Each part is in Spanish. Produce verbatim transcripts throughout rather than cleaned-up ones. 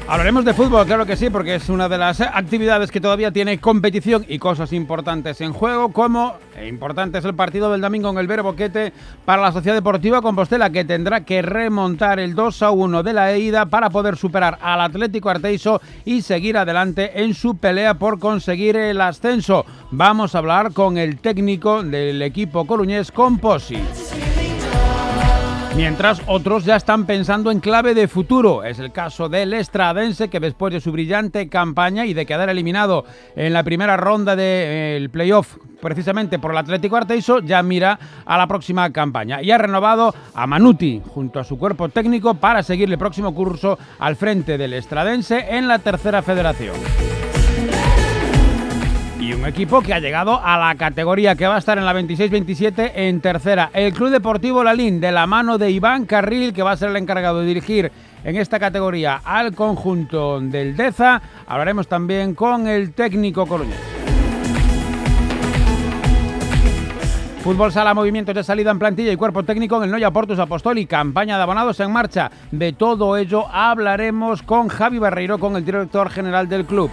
Hablaremos de fútbol, claro que sí, porque es una de las actividades que todavía tiene competición y cosas importantes en juego, como e importante es el partido del domingo en el Vero Boquete para la Sociedad Deportiva Compostela, que tendrá que remontar el dos a uno de la ida para poder superar al Atlético Arteiso y seguir adelante en su pelea por conseguir el ascenso. Vamos a hablar con el técnico del equipo coruñés, con Posi. Mientras otros ya están pensando en clave de futuro. Es el caso del Estradense, que después de su brillante campaña y de quedar eliminado en la primera ronda del playoff, precisamente por el Atlético Arteiso, ya mira a la próxima campaña. Y ha renovado a Manuti junto a su cuerpo técnico para seguir el próximo curso al frente del Estradense en la tercera federación. Y un equipo que ha llegado a la categoría que va a estar en la veintiséis veintisiete en tercera. El Club Deportivo Lalín, de la mano de Iván Carril, que va a ser el encargado de dirigir en esta categoría al conjunto del Deza. Hablaremos también con el técnico coruñés. Fútbol sala, movimientos de salida en plantilla y cuerpo técnico en el Noia Portus Apostoli. Campaña de abonados en marcha. De todo ello hablaremos con Javi Barreiro, con el director general del club.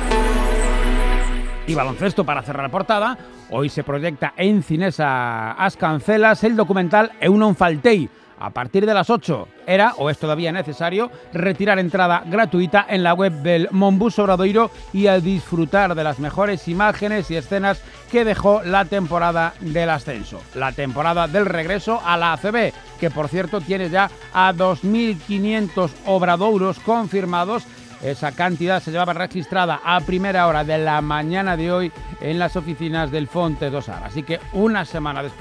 Y baloncesto, para cerrar la portada. Hoy se proyecta en Cinesa Ascancelas el documental Eunon Faltei. A partir de las ocho era, o es todavía necesario, retirar entrada gratuita en la web del Monbus Obradoiro y a disfrutar de las mejores imágenes y escenas que dejó la temporada del ascenso. La temporada del regreso a la A C B, que por cierto tiene ya a dos mil quinientos obradouros confirmados. Esa cantidad se llevaba registrada a primera hora de la mañana de hoy en las oficinas del Fonte do Sar. Así que una semana después